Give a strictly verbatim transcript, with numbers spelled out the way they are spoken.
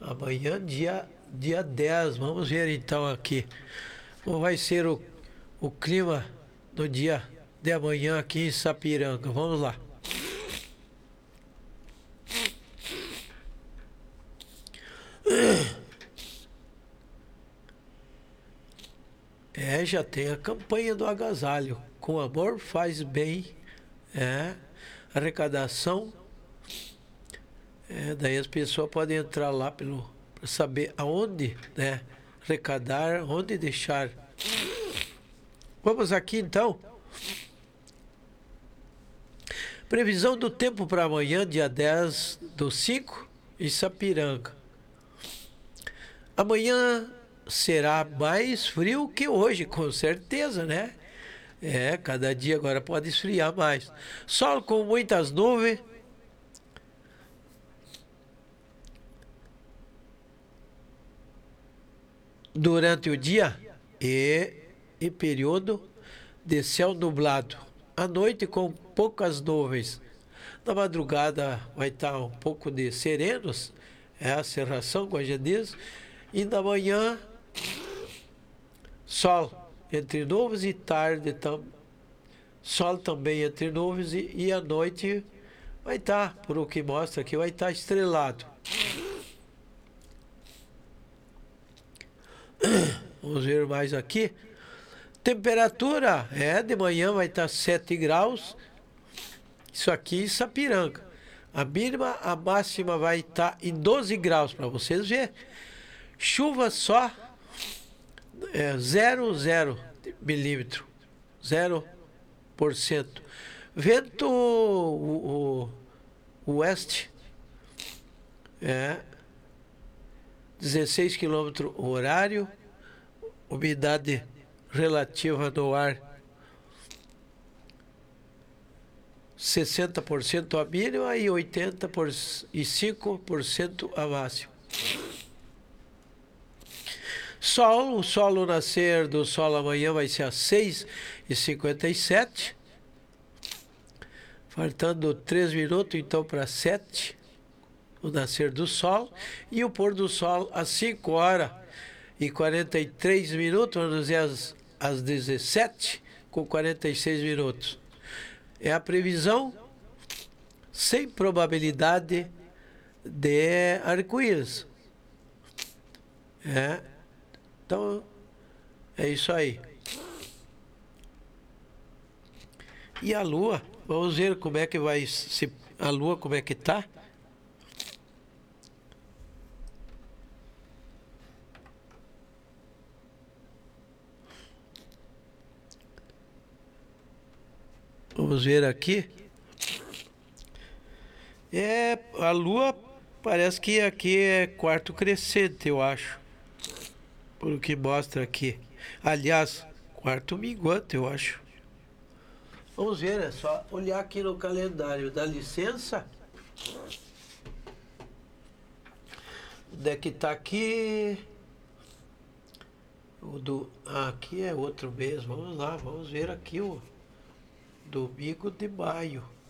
Amanhã, dia, dia dez. Vamos ver então aqui. Como vai ser o, o clima no dia de amanhã aqui em Sapiranga. Vamos lá. É, já tem a campanha do agasalho. Com amor faz bem. É, arrecadação. É, daí as pessoas podem entrar lá pelo para saber aonde, né, arrecadar, onde deixar. Vamos aqui então. Previsão do tempo para amanhã, dia dez do cinco, em Sapiranga. Amanhã será mais frio que hoje, com certeza, né? É, cada dia agora pode esfriar mais. Sol com muitas nuvens. Durante o dia e, e período de céu nublado. À noite com poucas nuvens. Na madrugada vai estar um pouco de serenos, é a cerração, como a gente diz. E na manhã, sol entre nuvens e tarde tam, sol também entre nuvens e, e à noite vai estar, por o que mostra aqui, vai estar estrelado. Vamos ver mais aqui. Temperatura, é, de manhã vai estar sete graus. Isso aqui em Sapiranga. A mínima, a máxima vai estar em doze graus, para vocês verem. Chuva só é, zero, zero milímetro. zero por cento. Vento o, o, oeste é dezesseis quilômetros horário. Umidade relativa no ar sessenta por cento a mínima e oitenta e cinco por cento a máxima. Sol, o sol o nascer do sol amanhã vai ser às seis e cinquenta e sete. Faltando três minutos então para sete, o nascer do sol. E o pôr do sol às cinco horas e quarenta e três minutos, vamos dizer às, às dezessete com quarenta e seis minutos. É a previsão sem probabilidade de arco-íris. É. Então, é isso aí. E a lua, vamos ver como é que vai se a lua como é que tá. Vamos ver aqui. É, a lua parece que aqui é quarto crescente, eu acho. Por o que mostra aqui. Aliás, quarto minguante, eu acho. Vamos ver, é só olhar aqui no calendário. Dá licença. Onde é que tá aqui? O do, ah, aqui é outro mês. Vamos lá, vamos ver aqui o domingo de maio.